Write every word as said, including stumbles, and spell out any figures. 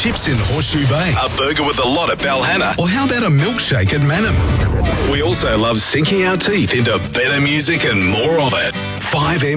chips in Horseshoe Bay, A burger with a lot at Balhanna. or how about a milkshake at Manham? We also love sinking our teeth into better music and more of it. five M